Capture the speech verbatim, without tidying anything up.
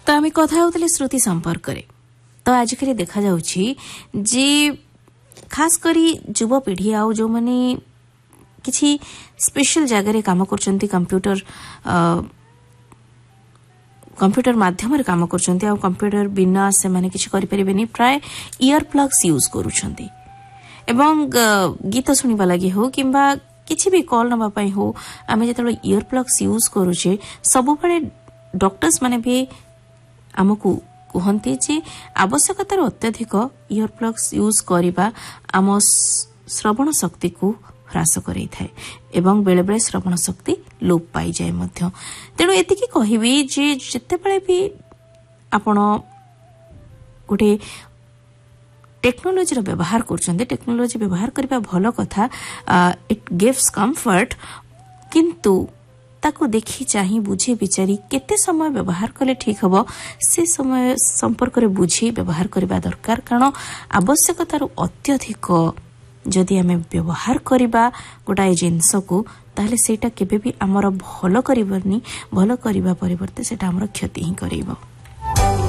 तो आम कथा होते श्रुति संपर्क रे तो आजिकल देखा जाउछि जे खास करी युवपीढ़ी आउ जो माने किछि स्पेशल जगह रे काम करचंती कंप्यूटर कंप्यूटर माध्यम रे काम करचंती आ कंप्यूटर बिना से माने किछि करि परिबेनी प्राय ईयर प्लग्स यूज करूछंती एवं गीत सुनिबा लागि हो किंबा किछि भी कॉल नबा पई हो आमे जेतबे ईयर प्लग्स यूज करूछे सब बळे डॉक्टर्स माने भी हमकु कहते जे आवश्यकतार अत्यधिक ईयर प्लग्स यूज करिबा आम श्रवण शक्ति को ह्रास करै थाए एवं बेले बेले श्रवण शक्ति लोप पाई जाय मध्य तेणु एतिकी कहिबी जे जते बेले भी आपण गोटे टेक्नोलोजी रो व्यवहार करछन्ते टेक्नोलोजी व्यवहार करबा भलो कथा इट गिव्स कंफर्ट किंतु ताको देखि चाहि बुझी विचारी केते समय व्यवहार कले ठीक हबो से समय संपर्क रे बुझी व्यवहार करबा दरकार कारण आवश्यकतार अत्यधिक जदि आमे व्यवहार करबा गोटाए जिंस को ताले सेटा केबे भी हमर भलो करबनी भलो करबा परिवर्ते सेटा हमर क्षति ही करइबो।